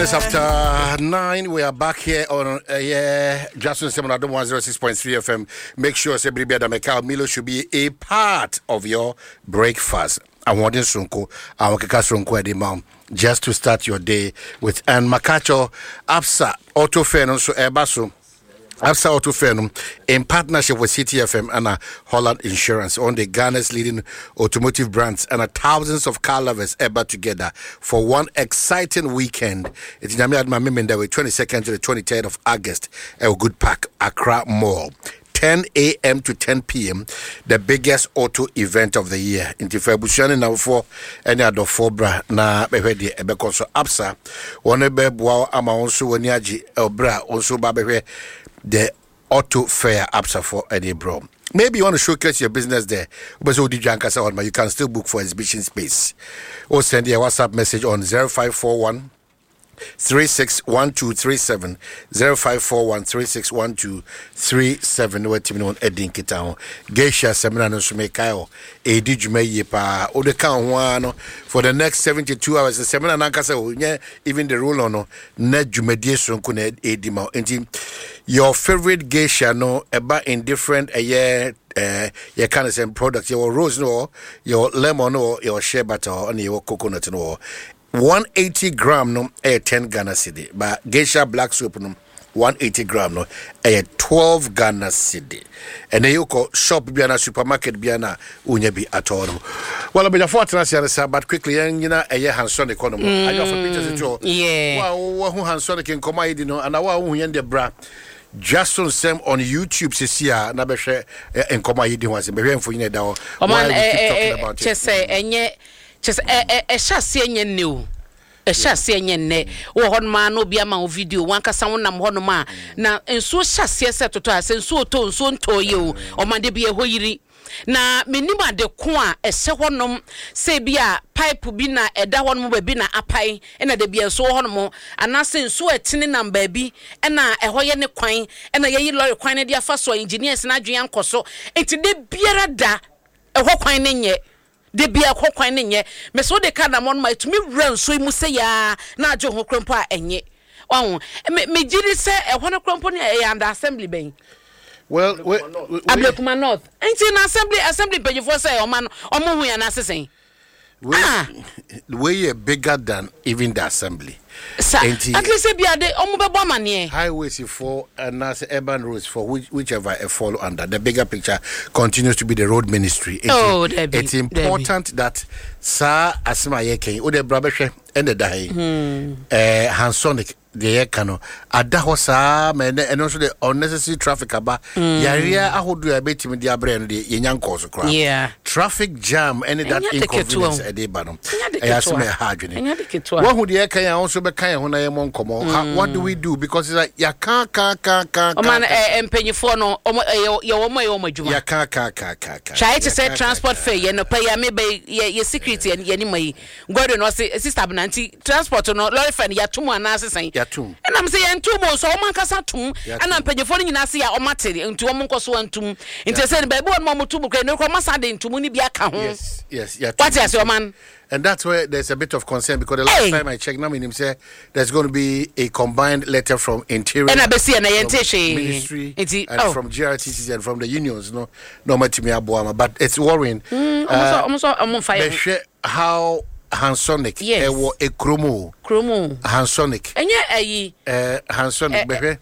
After 9, we are back here on Jackson 106.3 FM. Make sure everybody that make Milo should be a part of your breakfast. I want this Sunko, I want to mom just to start your day with. And Makacho Absa Auto Fenum so Ebaso. Absa Auto Fenum in partnership with CTFM and Holland Insurance on the Ghana's leading automotive brands and thousands of car lovers ever together for one exciting weekend. It's Namiad Mamimenda with 22nd to the 23rd of August at Good Park, Accra Mall. 10 a.m. to 10 p.m. the biggest auto event of the year. In Tifabushani now for any other four bra na behedi ebekonso Absa one beboa ama onso waniaji elbra also babewe the auto fair Absa for any bro. Maybe you want to showcase your business there. But you can still book for exhibition space. Or send your WhatsApp message on 0541 361237 0541 361237 wetin on edin kita geisha seminar no so mekayo edi dwumaye pa o de kan ho ano for the next 72 hours the seminar na kasa even the rule no na dwumadie so nko na edi ma enti your favorite geisha no eba in different you kind of same products your rose no your lemon no your shea butter and your coconut no 180 gram no 10 Ghana cedi but geisha black soap no 180 gram no 12 Ghana cedi and then you go shop biana supermarket biana unya bi at all. Well be the fortness but quickly nyina Hansonic economy I just for pictures to who Hansonic in comedy no and wa hu yende bra just on same on YouTube sisia na be hwe en comedy ho ase be hwe mfo nyina da o man just say enye just shase enye new shase enye ne wo honma no bia ma video wan kasa wonam honoma na enso shase se toto ase enso to enso ntoye o man de bia hoyiri na menima de ko a ehye honom se bia pipe bi na eda honom ba bi na apai na de bia enso honom anase enso etene namba bi na ehoye ne kwan na yeyi lorry kwan ne dia fa so engineers na adwen ankoso enti de biara da eho kwan ne nye de bia kokwan ne nye me so de ka na mon ma tumi ran so mu se ya na ajo ho krompo a enye won me giri se eho no krompo ne e under assembly ben well Ablekuma North enti na assembly pejifo se o man o mo hu ya na sesen we bigger than even the assembly. At least highways for and urban roads for whichever I follow under. The bigger picture continues to be the road ministry. It's important that Sir Asma Yeke, Ude Brabeshe, and the Dahi, Hansonic, the Ekano, Adahosa, and also the unnecessary traffic about Yaria, I would do a bit with the Abraham, the Yanko's crowd. Yeah. Traffic jam, any that inconvenience at the bottom. I ask me a hard. What would the Eka also be kind when I am on come? What do we do? Because it's like ya ka. Oh man, penny for no, your ya ka. Try to say transport fare, you know, pay maybe your security and anyway. God no say sister Nancy transport no lorry fan ya tumu anase say. And I'm saying 2 months, so man kasa tum, and I'm penny for you na see ya o materi into one monko antum. Into say baby one mom to book no come Sunday into money be account. Yes. What is your man? And that's where there's a bit of concern because the last time I checked, now him say there's going to be a combined letter from Interior, from Ministry, and from GRTC and from the unions. No but it's worrying. How Hansonic, a chromo Hansonic, Hansonic,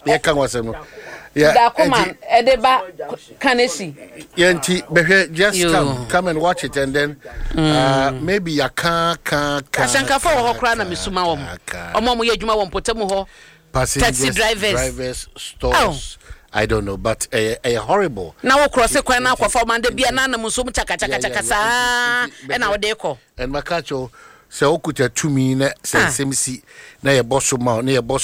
Yeah, Edeba Kanesi. Yanti, just come and watch it, and then maybe ya can. Kashanka for Hokrana Misuma. Omo Yajuma won Potamo. Taxi drivers, stores. I don't know, but a horrible. Now cross a corner for Mande Bianana Musum Chaka and our deco. And Makacho. So okuta 2 minutes semisi na ye bossuma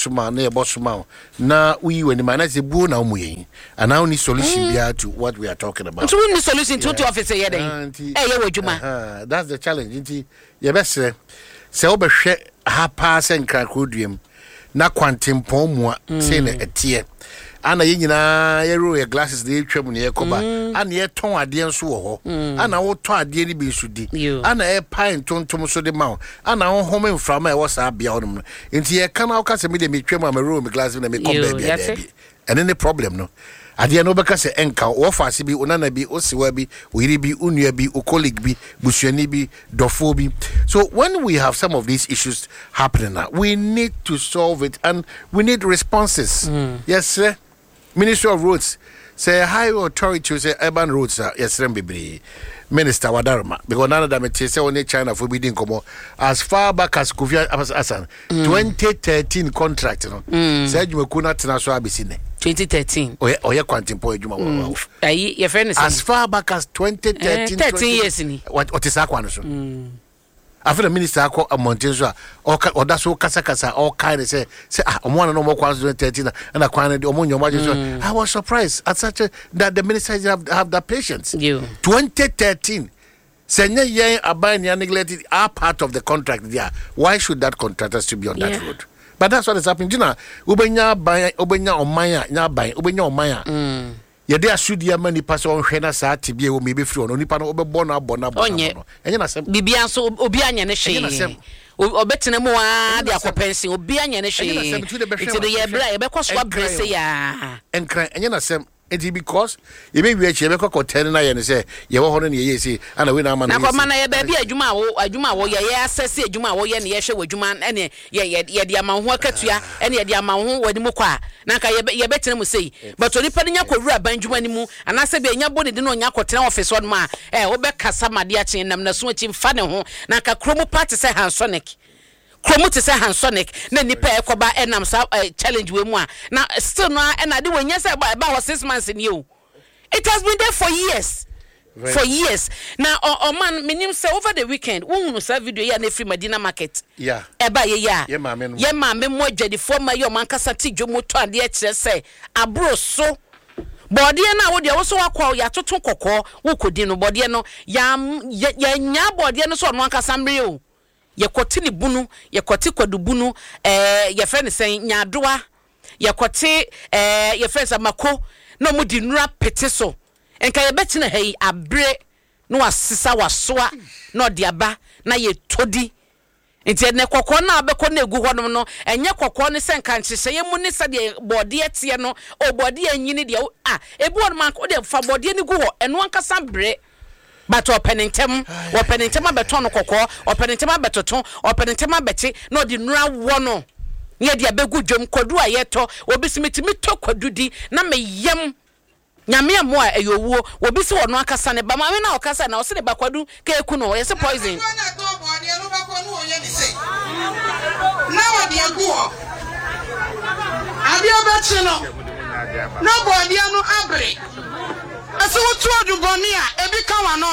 na we when man say bu na umuyin and now need solution bia to what we are talking about. So we need solution to office here then that's the challenge nti ye be say obehwe ha pass and crack rodiem na kwantimpon mu say na etie ana ye nyina ye ro ye glasses de twam ne ye koba ana ye ton ade nso wo ho ana wo ton ade ni bi nso di ana e pine tontom so de ma ana wo home mframa e wo sa bia ho no enti ye kana wo ka se me de me twam ma ro me glasses na me koba bia ene ne problem no ade no beka se enka wo faase bi onana bi osiwa bi oyiri bi unua bi o colleague bi busuani bi dofo bi. So when we have some of these issues happening now, we need to solve it and we need responses. Yes sir. Ministry of Roads say high authority say urban roads yes remember Minister Wadarma because none of them say only China for bidding come as far back as Kofi Assan 2013 contract no say Jumekuna tena so abisine 2013 oye kwantimpo ejuma ayi your friend as far back as 2013 13 years ni what is akwa so after the minister akọ amonten so oda so kasa all kind say omo na no mo kwa 2013 na kwa na omo nyoma so I was surprised at such that the minister have that patience. 2013 senye yen aban ya neglected are part of the contract there. Why should that contractor still be on that road? But that's what is happening. Jina ubenya omanya nya ban ubenya omanya ye dey asudi ya mani paso onhwe na saa tibie wo mebe free ono nipa no obebo no abona enye na sem bibia so obi anya ne hwe obetena mu a de akopensi obi anya ne hwe it the ye bra ye be kwaso abrese ya enkran enye na sem enti because ye be wi achi ye be kokotene na ye ne se ye wo ho no ne ye si ana we na ama na kwa na ye ba bi adwuma wo ye assess adwuma wo ye ne ye hwe wadwuma ene ye de ama ho akatua ene ye de ama ho wadi mu kwa na ka ye betena mu sei but onipa nya kwura banjuma ni mu anase be nya boni de no nya kotena office on ma wo be kasa made a chen nam na so achi mfa ne ho na ka kromo party say Hansonic kromo te say Hansonic na nipa ekoba enam sa challenge we mu a na still no na de wanya say about 6 months in you. It has been there for years. Right. For years. Now, man, minim say over the weekend, we say video ya na free Medina market. Yeah. Eba ye ya. Ye ma me mo jadi former yo man kasa ti dwomo to ade e kire say abro so. Body na wo de wo so akwa ya toto kokko wo kodi no body no ya nya body no so no akasa mre o. Ye kwoti ni bunu, ye kwoti kwadu bunu, ye friend say nyadoa, ye kwoti ye friend say mako no mu di nura pete so. Enka ye betina hei abre no asisa wasoa no de aba na ye todi. Enti ne kokko na abekọ na egu honom no enye kokko ne senka nhyehye ye mu ne sade body etie no o body anyini de ebu on man ko de fa body ni gu ho eno ankasa bre. But opening abeton no kokko opening tem abetoton opening tem abeti no di nura wono ye de abegu dwom kwadu ayeto obisimiti to kwadu di na meyem nyame amu a eyowuo obisi wono akasa ne ba ma me na okasa na ose ne bakwadu ka eku no ye se poison na wadi aguo abi abachi no na body no abre aso wotu oduboni a ebi kawa no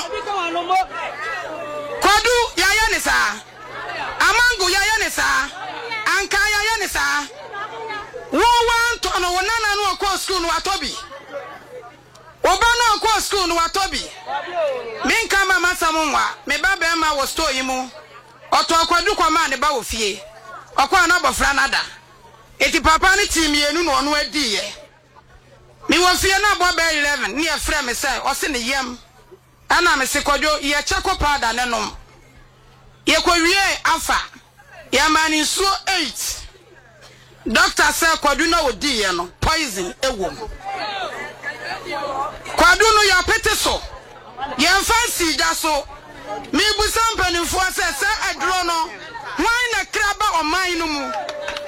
kwadu yaya ne sa amango yaya ne sa anka yaya ne sa wo wanto no wonana no akọ school no atobi oba no akọ school no atobi minka mama samunwa me baba ma wo store yimu oto akwadu kwa ma ne ba wo fie okwa na bofra nada eti papa ne team yenu no ono adi ye mi wo fie na bo be 11 ne e frɛ me say o se ne yam ana me se kwadwo ye chako pada ne nom ye kwawie afa ya mani so 8 doctor say kwadu na odi ye no poison ewom kwadu no ya pete so ye fancy da so mi busam panifo say adro no why na kraba oman no mu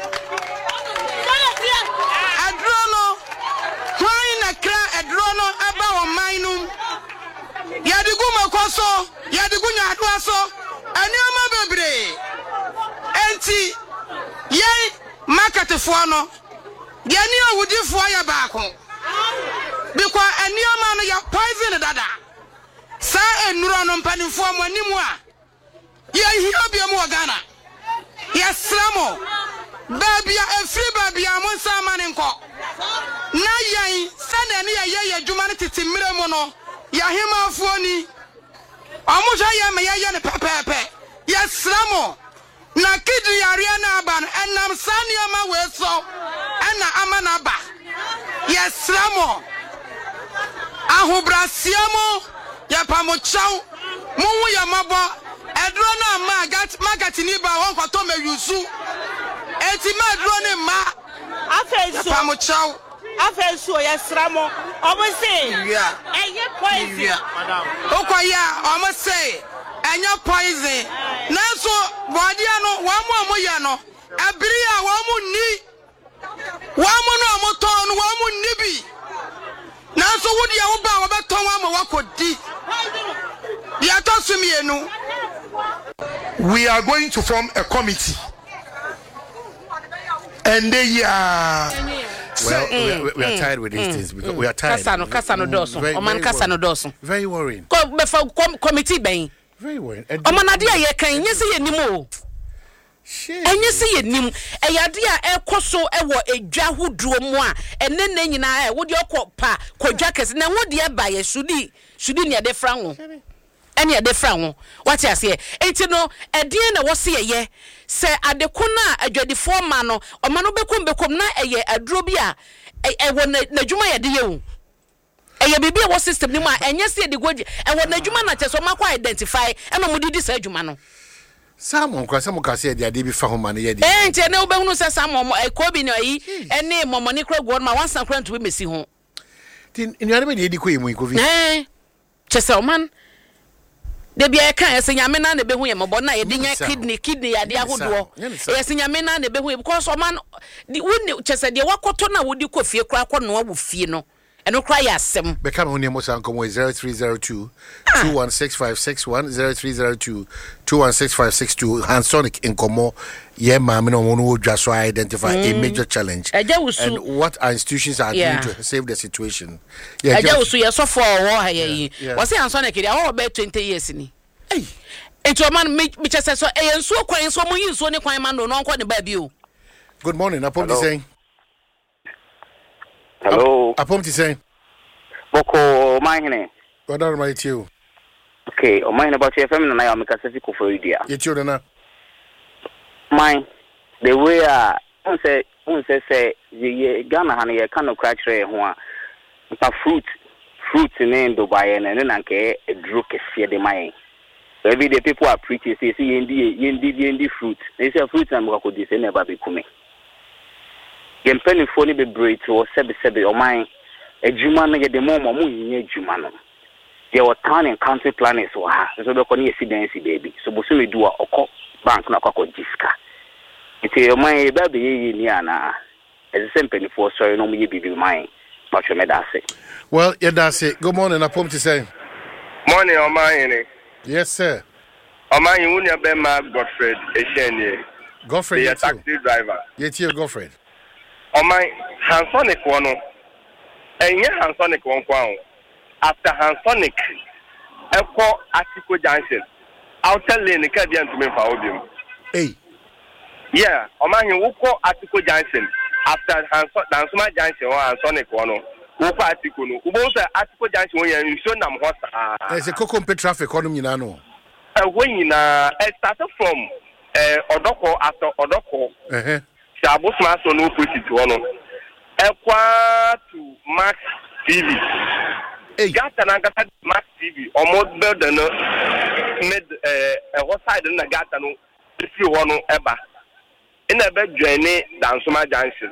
adro no why na kra adro no aba oman no ya digu makoso ya digu nyado aso ani oma bebre enti ye market fo no ye ni awudi fo ya baako because ani oma no ya poison dada sa enuro no mpanifo mo animu a ye hia bia mo Ghana ye sramo babia efri babia mo sama ne nko na yan sane ne ye adwuma ne tete mire mo no ya hema afuoni omo ja ye me ye ne pepepe ye sramo na kidney yare na aba no enam saniama we so ena ama na aba yesramo ahobrasiamo ya pamochaw munwu ya mabo edro na ma market ni ba won kwato meyusu eti ma edro ni ma afeso pamochaw afeso yesramo omo say eye poison okoya omo say enya poison nanso bodia no wa mo ya no abiri a wa mo ni wa mo no mo ton wa mo ni bi nanso wodi a wo ba wo beton wa mo wakodi dia to sumienu. We are going to form a committee and they are we are tired with these things because we are tired. Kasano doso oman kasano doso very worrying committee ben very worrying omanade a ye kan nyese ye nim o enye se ye nim eyade a ekoso ewo edwa hoduo mu a enne na nyina e wodi okopa kodwa kese na wodi e ba ye sudi ne ade fra ho ene ade fra ho wati ase enti no edin na wo se ye se adeko na adwadifo ma no omano bekom na eye aduro bi a ewo na dwuma ye de ye hu eye bibi e wo system ni mu a enye se de goje ewo na dwuma na cheso makwa identify ena mo didi sa dwuma no Samon kase dia de bi fa ho ma no ye de nti ne obehunu se Samon ekobi no yi ene momoni kra go ma wansan kra nto mesi ho tin nnuane be de di ko emu covid chese oman de bia kan esenyame na behu ye mobo na ye de nya kidney ya de ahodo esenyame na behu because oman di woni chese de wakoto na wodi ko fie kra ko no wo fie no eno kra ya asem be kam ho ne mo san komo 0302 216561 0302 216562 Hansonic in komo ye ma me no wonu odwa so identify a major challenge and what our institutions are doing to save the situation. Eja usu ye so for wo ha ye was Hansonic dia wo be 20 years ni ento man me chese so e nso kwan so mo yi nso ne kwan man no nko ne ba bi o. Good morning, Apom saying. Hello. Apom saying. Boko mine. What are my you? Okay, o mine about FM na ya mekasasi ko for idea. Ye children na. Mine the way say ye Ghana han ye kan no krachre ho a pa fruit ne ndo baye na na nke edru kese de mine. Every day people are preaching say yendi fruit. They say fruit na mo ko di say na ba be kume. Yen penny phone be break to sebe o mine ejuma na ye de mo nya ejuma no. There were town and country planners so ha so be ko ni evidence baby so bo so me do oko bank na kwakọ jiska ite o man ba be ye ni ana e se mpeni for so no mo ye bibi man ma twa me da se. Well, yeah, that's it. Good morning, Apom say. Morning, o man. Yes, sir. O man you nya be ma Godfred Eshenie. Godfred, the taxi driver. Yet you Godfred. O man Hansonic wono. Enye Hansonic won kwa. After Hansonic Eko Atiko Junction. Outer lane ka dia ntumi fa obium. Hey. Yeah, o man you woko Atiko Junction. After Dansuma Junction or Hansonic wono. Woko Atiko no. Ubo say Atiko Junction won you show nam ho sa. There's a Kokompe traffic on nyina no. When you it started from Odoko after Odoko. Shabu Smash on opposite to one. Equa to Max TV. Gata na gata Max TV almost better than mid what side in the gata no if you want to ever in a bed journey Dansuma Junction.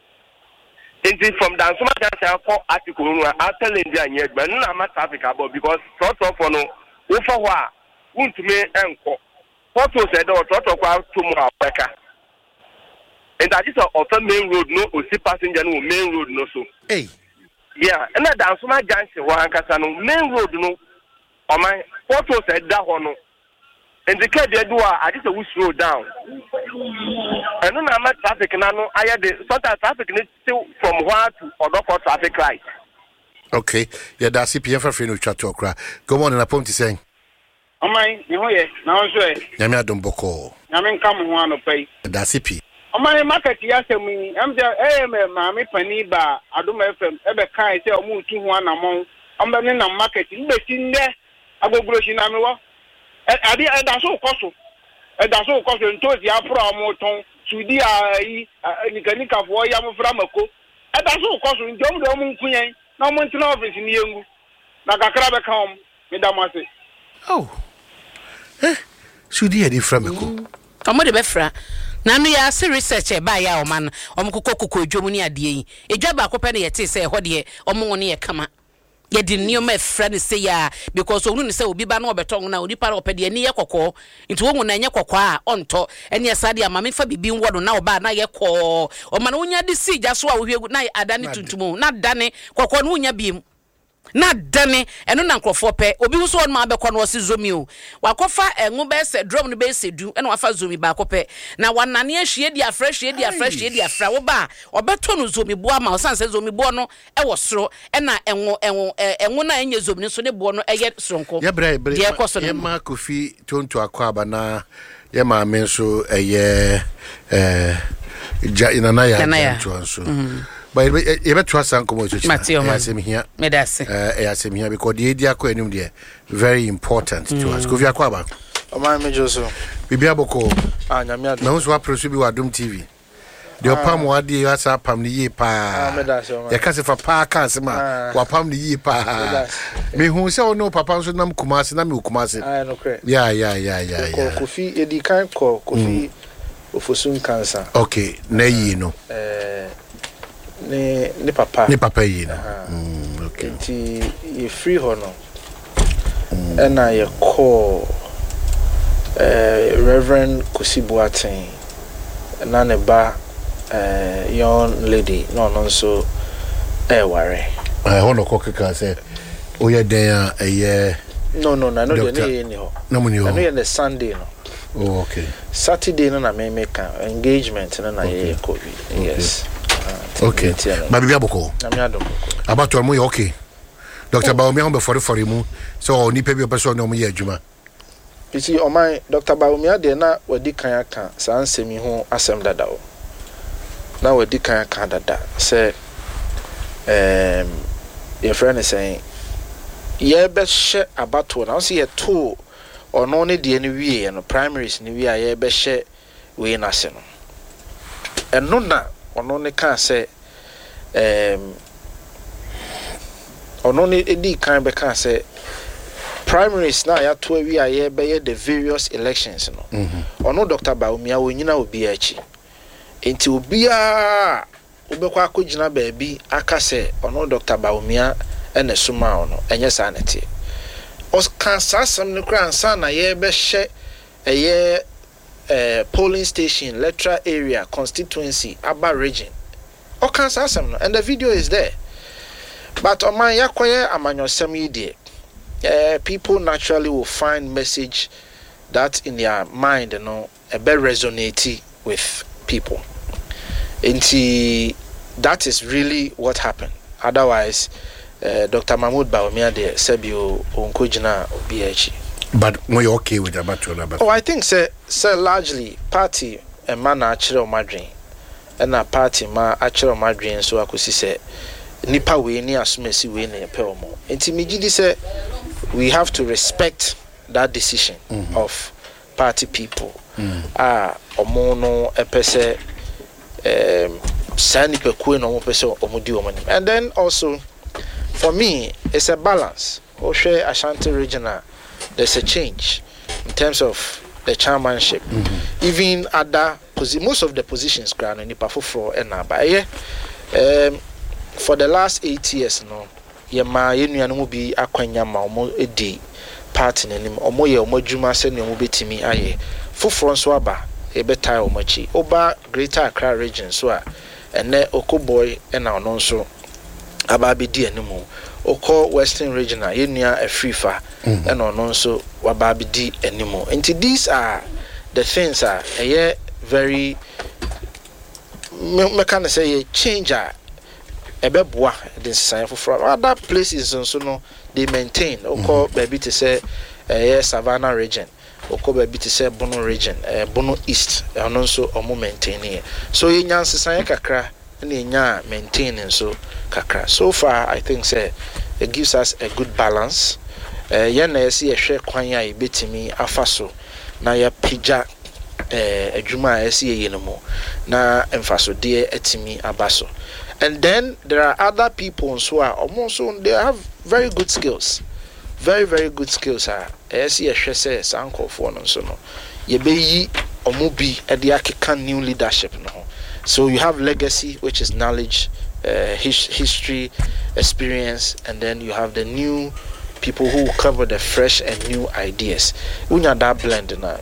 It from Dansuma Junction for article after India yet but no traffic about because sort of no over won't me enko what was said or trot of tomorrow worker. And that is a main road no see passenger no main road no so. Hey. Yeah, and that Dansuma Junction one kasano main road no o my what was said that one no. And the car they do I just a slow down. And no na traffic na no I had the sort of traffic still from one to other traffic light. Okay. Yeah, that's CPF for no chat talk. Go on and Apom saying. O man, ni ho ye, na ho so e. Nyame adom boko. Nyame nka mo ho anopai. That's CP. O man market ya semi, am je ma me pani ba Adom FM e be kan se o mu tu ho anamon. Am be ne na market, ni be ti nne agogoro shi na me wo. Ade da so koso. ɛda so kɔ so ntosi afro amo ton sudi ai nika fo ya mo fra mako ɛda so kɔ so ntom do mo nkunyen na mo ntina office ni yengu na kakra be kan me da mo ase oh sudi e di fra mako omo de be fra na no ya se research e ba ya o man omo kokoko adwom ni ade yi edwa ba akopɛ ne yete se ho de omo ngo ne ye kama ye di nioma fra ne se ya because onu ne se obi ba na obeton na onipa na opɛ de ani ye kokɔ nti wo ngo na nye kokɔ a onto ene ya sade ama me fa bibi nwodo na oba na ye kɔ o man wonya de si gya so a wo hwegu na adane tuntum na dane kokɔ no wonya biem na dane eno na nkrofo pe obi hu so on ma bekọ no se zomi o wakofa enwu be se drum no be se du ena wafa zomi ba akopẹ na wanane ahwie di afresh wo ba obeto no zomi bo ama o san se zomi bo no e wo soro ena enwu na enye zomi so ne bo no eye soronko ye ma kofi tonto akwaba na ye ma me so eye ina na ya tonto so but you better trust and come to here. Because the idea is very important to us. Go via Kwaba. My major so. Bibia Boko. Now, who's what proceed with Adum TV? The Pam Wadi Asa Pam the Ye Pa. The Casa for Pa Casima, or Pam the Ye Pa. Me who say no Papa so nam Kumasi, Namu Kumasi. I know, correct. Yeah. Kofi, Eddie can't call Kofi for soon cancer. Okay, nay, no. Ni papa yi na okay nti ye free ho no and I call Reverend Kusibuaten na ne ba young lady no so worry ho no kokeka say o ye den no no dey ni ho no money ho no the Sunday no oh okay Saturday no na me make engagement na ye COVID yes. Okay. Babia Boko. About to me okay. Dr. Baumia on before mu. So ni pe bi person no mo ye adwuma. You see on my Dr. Baumia de na wadi kan aka san semi ho asem dada o. Na wadi kan aka dada say your friend is saying ye be hye abato na so ye to ono ne de ni wie no primaries ni wie ye be hye we na se no. Eno na ono ne kan say ono ne edi kan be kan say primaries na ya to wi aye be the various elections no ono Dr. Baumia wonyina obi achi enti obi a obekwa akogina baabi aka say ono Dr. Baumia ene suma ono enye sa nete os kan sasam ne kran sa na ye be hye eye polling station, electoral area, constituency, Aba region. All kinds of them, and the video is there. But on my yakoye amanyo semi people naturally will find message that in their mind, a bit resonate with people. And that is really what happened. Otherwise, Dr. Mahmoud Baumia de Sebio Onkojina Obiachi. But more okay with about oh, I think say largely party a man actually madrin and a party ma actually madrin so akusi say nipa we ni asumesi we na peomo. Enti migidi say we have to respect that decision of party people. Omo no epese sani pe ku no omo pese omo di omo. And then also for me it's a balance. Ohwe Ashanti regional there's a change in terms of the chairmanship. Even other most of the positions ground in Nipafufro and Nabaye. For the last 8 years no, Yama Yenu be Aquanya Mamo a day party name or Moya Mojuma send you betimi aye. Fufron Swaba, a better omachi, Oba Greater Accra region so and then Oko boy and our non so Ababi dear no Oko Western regional Yenia a free far and on so Wababi D anymore. And these are the things are a year very me can say a changer a beboa this sign for other places and so no they maintain Oko baby to say a Savannah region Oko baby to say Bono region Bono East and also omo maintaining so in Yansa Kakra and in maintaining so Kakra so far I think say it gives us a good balance. Yena see a share kwanya betimi afaso na ya pija adwuma a ɛsi yɛ no mu na mfasodie etimi abaso. And then there are other people so also they have very good skills. Very, very good skills are ɛsi ɛhwɛ sɛ sankofo no so no yɛbɛyi omubi ɛde new leadership no. So you have legacy, which is knowledge, history, experience, and then you have the new people who cover the fresh and new ideas. When you that blend na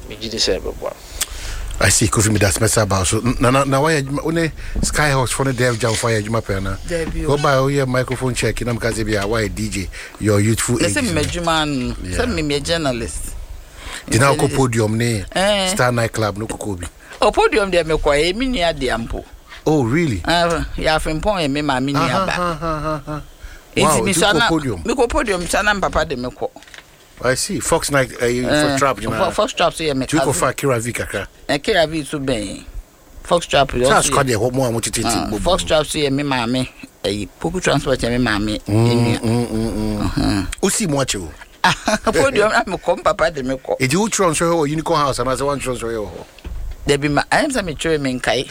I see. Kofi me that's mess about so now why only Skyhawks for the Dev Jam Fire Juma Pena. Go buy all your microphone check in because be a why DJ your youthful age. Listen me Juman, send me a journalist. Dina ko podium ne Star Nightclub no kokobi. O podium there me kwa me nia de ampo. Oh really? Ya frimpon me ma me nia ba. Wow, me ko podium sana papa de me ko. I see. Fox Night for trap, you know. Fox trap so me. You go for Kira V kakra. Kira V so ben. Fox trap yo. That's quite the ho mo amutiti. Fox trap so me ma me. Poku transport me ma me. Usi mo ache o. Podium na me kom papa de me ko. E di Ultron so ho Unicorn House and as one so ho. There be my I am some try me kai.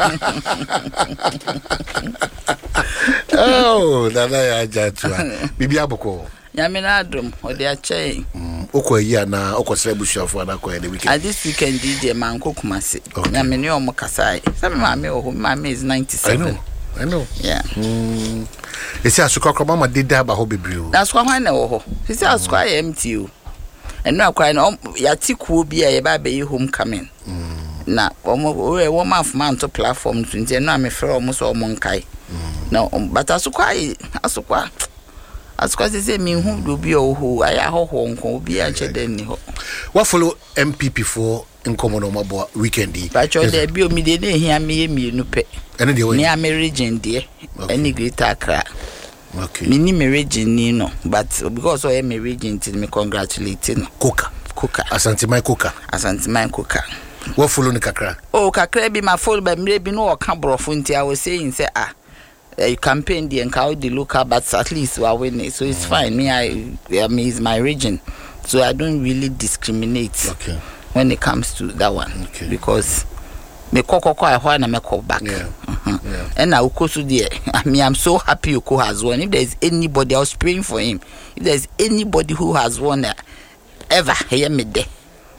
Oh, na ya jatu. Bibi aboko. Yamina adum odi ache. Okwa yi na okwa celebratiofo na kwa the weekend. At this weekend DJ Manko Kumasi. Yamini omo kasai. Some mama o mama is 97. I know. Yeah. Ese asuka kroma ma deda ba ho bebre. That's why na wo ho. Ese asuka empty o. Eno akwa na yatikuo bi a ye ba be homecoming. Na omo man to platform nti eno amefre omo so omo nkai. Na but asuka say me hu do bi o ho aya ho nko obi a che den ni ho. What follow MPP for nkomo no mabo weekend yi. Ba cho de bi o mi de na hia me mienu pe. Ene de we. Ni am region de. Any Greater Accra. Okay. Me ni me region ni no, but because I am a region till me congratulate no. Coca. Asante Mai Coca. What follow ni kakra? Oh, kakra be my follow by me be no ka brofo nti I was saying say you campaign the encounter the local, but at least we are winning, so it's fine. Me, I mean, it's my region, so I don't really discriminate when it comes to that one because me koko I want to make back. And now Ukosu there. I mean, I'm so happy Uko has won. If there's anybody, I was praying for him. If there's anybody who has won ever, hear me there.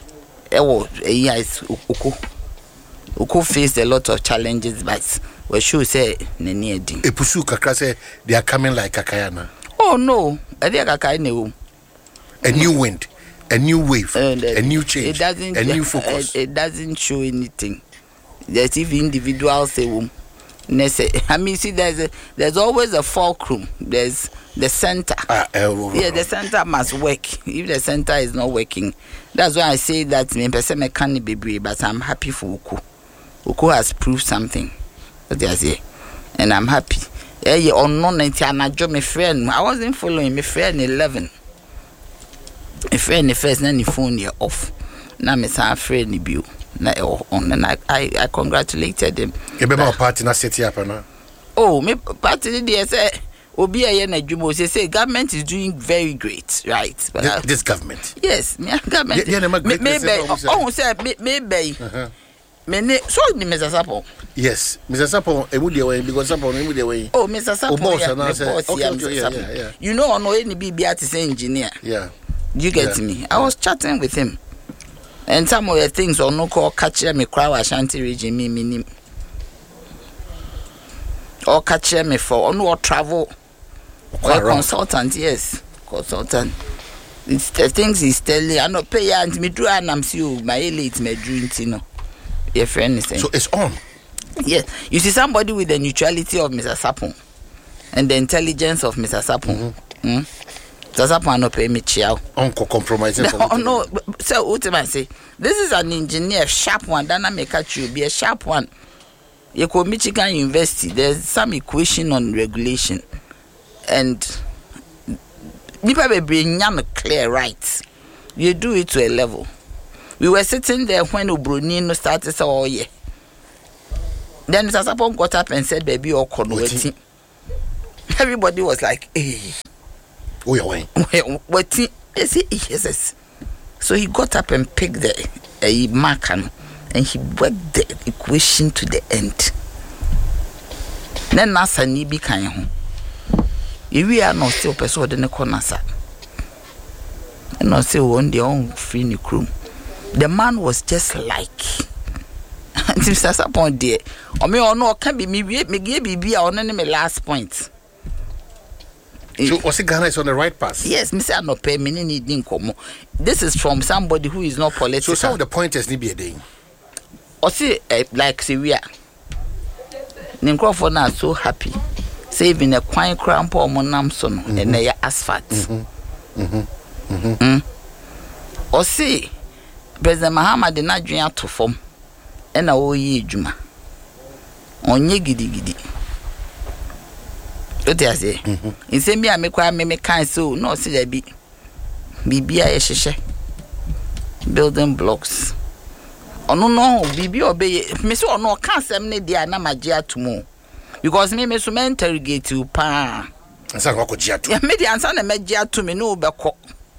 Yes, Uko faced a lot of challenges, but we should say Neni Edi. Epusu kakra say they are coming like Kakayana. Oh no, Kakayane. A new wind, a new wave, a new change, a new focus. It doesn't show anything. There's even individuals say I mean, see, there's always a fulcrum. There's the center. The center must work. If the center is not working, that's why I say that me person can't be brave, but I'm happy for Uko. Uko has proved something. What I say, and I'm happy. Yeah, on no my friend. I wasn't following my friend 11. My friend the first, then the phone here off. Now my son friend the bill. And I congratulated him. You remember party na city up na? Oh, me party there say obi aye na djumo say government is doing very great, right? But this government. Yes, government. Oh, say me so ni Mr. Sapo. Yes, Mr. Sapo emudi way because Sapo emudi way. Oh, Mr. Sapo. Okay. You know no any be artist engineer. Yeah. You get me? I was chatting with him. And some of the things on no call catch me cry Ashanti region me or catch me for no travel or consultant, yes. Consultant. It's the things he's telling I not pay and me do and I'm see my elite me drink, you know. Your friend is saying. So it's on. Yes. You see somebody with the neutrality of Mr. Sapon and the intelligence of Mr. Sapon. Sasapo no pay me chiao. Uncle compromising. No, so ultimately say this is an engineer, sharp one. Dana make you be a sharp one. You go Michigan University. There's some equation on regulation, and people bring clear right. You do it to a level. We were sitting there when Ubronino started say, oh yeah. Then Sasapo got up and said, baby, or waiting. Everybody was like, hey. Oh, you're waiting. What? Yes. So he got up and picked the mark and and he worked the equation to the end. Then nasa ni bi kan ho. We are not still person de ne konasa. And not say one day on free ni crew. The man was just like Mr. Sapon there. Or me or no can be me give be on my last point. So Osi Ghana is on the right path. Yes, Mr. No pay me need incomo. This is from somebody who is not political. So some of the pointers need be a day. Osi like say we are. Ninkofo na so happy. Saving a quine cramp or monam son and they asphalt. Osi President Mahama did not drink to form. And a ye juma. Onye gidi. What I say? In same me, I make me kind so no see there be. Bibi a sheshe. Building blocks. Oh no, Bibi obey. Me so no can't say me dia na magia to mo. Because me so me interrogate you pa. Answer ko gia to. Yeah, me the answer na magia to me no be ko.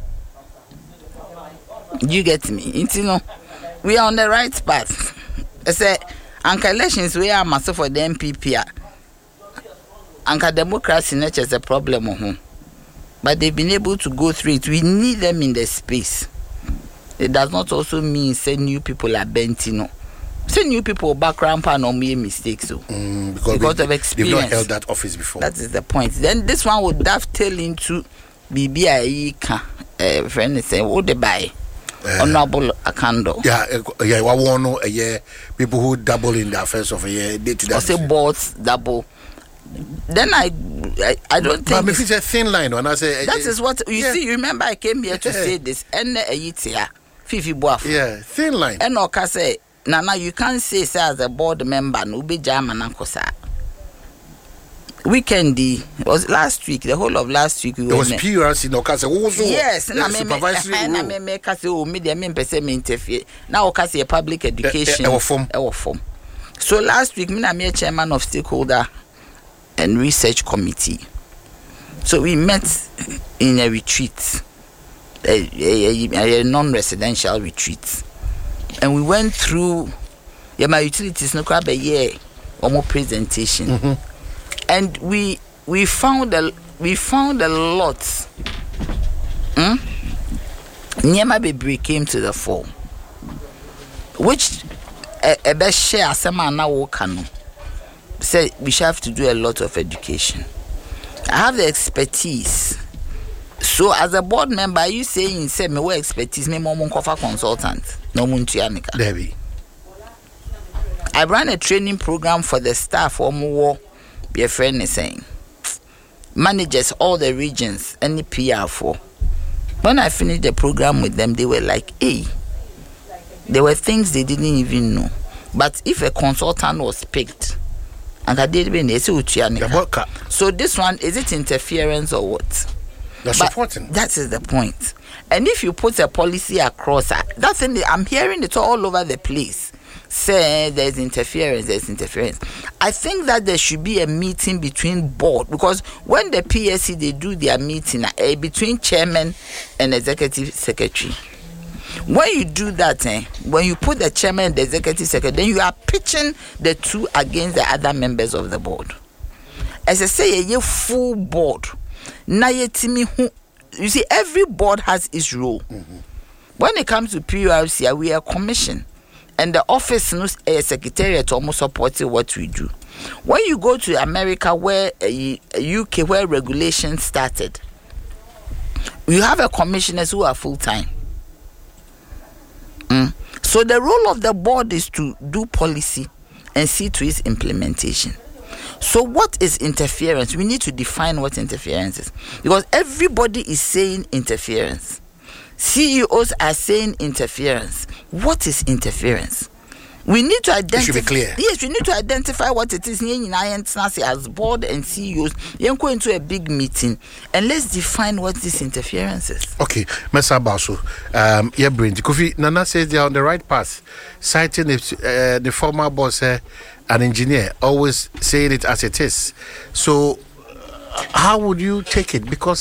You get me? You know, we are on the right path. I say, Anka elections we are massive for the MPP. Anka democracy nature is a problem. But they've been able to go through it. We need them in the space. It does not also mean say new people are bent, you know. Say new people background and no make mistakes. So. Because of experience. They've not held that office before. That is the point. Then this one would dovetail into BBI friend is saying, what they buy? Honorable Akando. Yeah, people who double in the affairs of a year. Or say both double. Then I don't think. But if it's a thin line, when I say that is what you see. You remember I came here to say this. And Fifi Boaf. Yeah, thin line. And Oka say, Nana, you can't say as a board member, no be German Ankosa. Weekend was last week, the whole of last week. There was PRC in Okase. Yes, and I make us media members interfere. Now Okase public education. Our form. So last week, I'm a chairman of stakeholder and research committee. So we met in a retreat, a non-residential retreat, and we went through my utilities. No crab a year or more presentation. And we found a lot. Nyema Bebre came to the fore, which a best share some now working. Said we should have to do a lot of education. I have the expertise. So as a board member, are you saying say me what expertise? Me more consultant. No muntianika. Debbie. I ran a training program for the staff or more. Be a friend is saying managers all the regions any PR4. When I finished the program with them, they were like, hey, there were things they didn't even know. But if a consultant was picked and I did so this one, is it interference or what? That's supporting. That is the point. And if you put a policy across that's thing I'm hearing it all over the place. Say there's interference. I think that there should be a meeting between board, because when the PSC they do their meeting between chairman and executive secretary. When you do that, when you put the chairman and the executive secretary, then you are pitching the two against the other members of the board. As I say, a full board. You see, every board has its role. When it comes to PURC, we are a commission. And the office knows a secretariat almost supporting what we do. When you go to America, where UK, where regulations started, you have a commissioners who are full-time. So the role of the board is to do policy and see to its implementation. So what is interference? We need to define what interference is. Because everybody is saying interference. CEOs are saying interference. What is interference? We need to identify. It should be clear. Yes, we need to identify what it is. As board and CEOs, you go into a big meeting and let's define what this interference is. Okay, Mr. Basu, Kofi Nana says they are on the right path, citing the former boss, an engineer, always saying it as it is. So, how would you take it? Because